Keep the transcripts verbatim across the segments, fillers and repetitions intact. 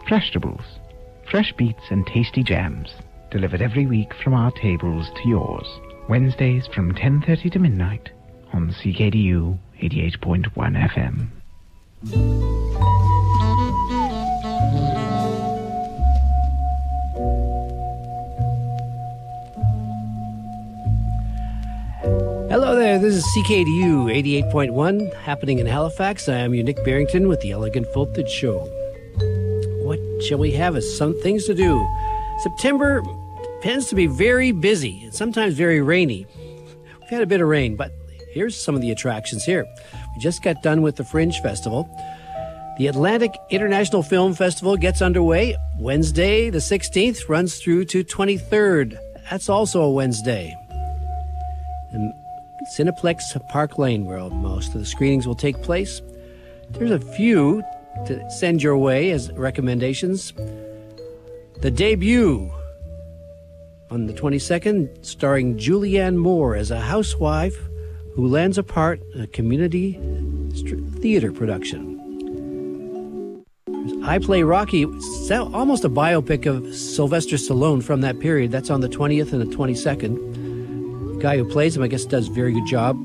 Freshtables, fresh beets and tasty jams, delivered every week from our tables to yours. Wednesdays from ten thirty to midnight on C K D U eighty-eight point one F M. Hello there, this is C K D U eighty-eight point one, happening in Halifax. I am your Nick Barrington with the Elegant Voltage Show. What shall we have as some things to do? September tends to be very busy and sometimes very rainy. We've had a bit of rain, but here's some of the attractions here. We just got done with the Fringe Festival. The Atlantic International Film Festival gets underway Wednesday the sixteenth, runs through to twenty-third. That's also a Wednesday. And Cineplex Park Lane, where most of the screenings will take place. There's a few to send your way as recommendations. The Debut on the twenty-second, starring Julianne Moore as a housewife who lands a part in a community theater production. I Play Rocky, almost a biopic of Sylvester Stallone from that period. That's on the twentieth and the twenty-second. The guy who plays him, I guess, does a very good job.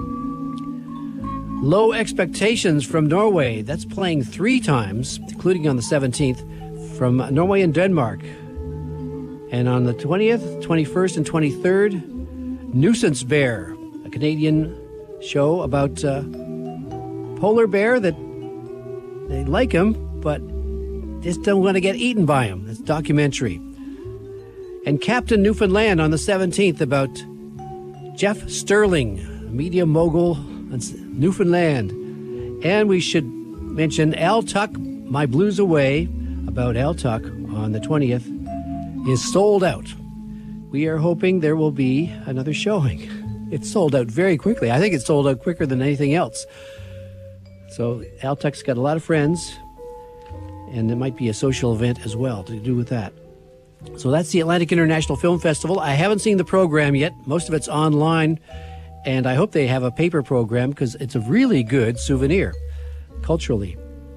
Low Expectations from Norway. That's playing three times, including on the seventeenth, from Norway and Denmark. And on the twentieth, twenty-first, and twenty-third, Nuisance Bear, a Canadian show about a polar bear that they like him, but just don't want to get eaten by him. It's a documentary. And Captain Newfoundland on the seventeenth about Jeff Sterling, a media mogul in Newfoundland. And we should mention Al Tuck, My Blues Away, about Al Tuck on the twentieth, is sold out. We are hoping there will be another showing. It's sold out very quickly. I think it's sold out quicker than anything else. So Al Tuck's got a lot of friends, and there might be a social event as well to do with that. So that's the Atlantic International Film Festival. I haven't seen the program yet. Most of it's online, and I hope they have a paper program because it's a really good souvenir, culturally.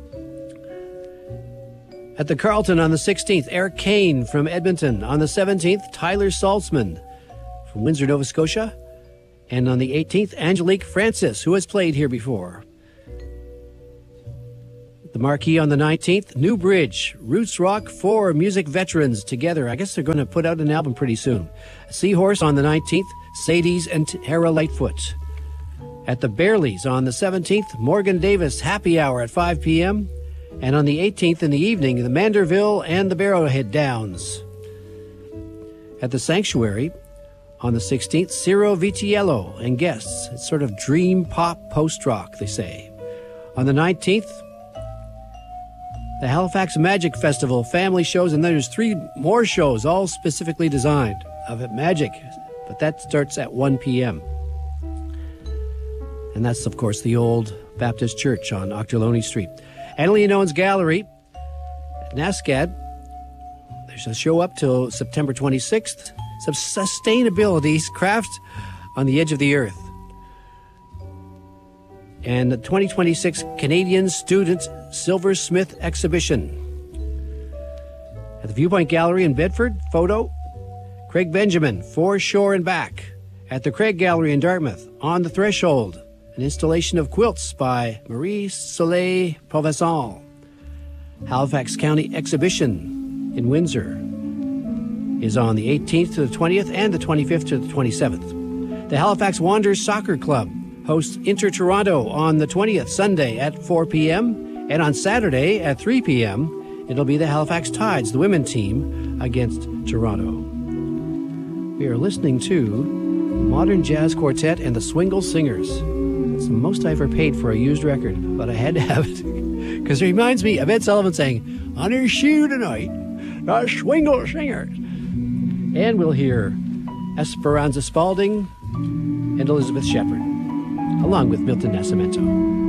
At the Carlton on the sixteenth, Eric Kane from Edmonton. On the seventeenth, Tyler Saltzman from Windsor, Nova Scotia. And on the eighteenth, Angelique Francis, who has played here before. The Marquee on the nineteenth, New Bridge, Roots Rock, four music veterans together. I guess they're going to put out an album pretty soon. Seahorse on the nineteenth, Sadie's and Tara Lightfoot. At the Bearleys on the seventeenth, Morgan Davis, Happy Hour at five p.m. And on the eighteenth in the evening, the Manderville and the Barrowhead Downs. At the Sanctuary on the sixteenth, Ciro Vitiello and guests. It's sort of dream pop post-rock, they say. On the nineteenth, the Halifax Magic Festival, family shows, and then there's three more shows, all specifically designed of it, Magic. But that starts at one p.m. And that's, of course, the old Baptist Church on Ochterlony Street. Annalee Owens Gallery at NASCAD. There's a show up till September twenty-sixth. Some sustainability craft on the edge of the earth. And the twenty twenty-six Canadian Student Silversmith Exhibition. At the Viewpoint Gallery in Bedford, photo, Craig Benjamin, Foreshore and Back. At the Craig Gallery in Dartmouth, On the Threshold, an installation of quilts by Marie Soleil Provençal. Halifax County Exhibition in Windsor is on the eighteenth to the twentieth and the twenty-fifth to the twenty-seventh. The Halifax Wanderers Soccer Club hosts Inter Toronto on the twentieth, Sunday at four p.m. And on Saturday at three p.m., it'll be the Halifax Tides, the women team, against Toronto. We are listening to Modern Jazz Quartet and the Swingle Singers. It's the most I ever paid for a used record, but I had to have it because it reminds me of Ed Sullivan saying, "On his shoe tonight, the Swingle Singers." And we'll hear Esperanza Spalding and Elizabeth Shepard, along with Milton Nascimento.